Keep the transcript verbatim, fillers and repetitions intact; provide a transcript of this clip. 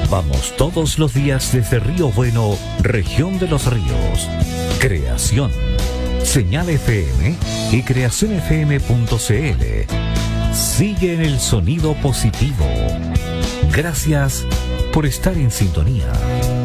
Vamos todos los días desde Río Bueno, región de los ríos. Creación. Señal F M y creación f m punto c l. Sigue en el sonido positivo. Gracias por estar en sintonía.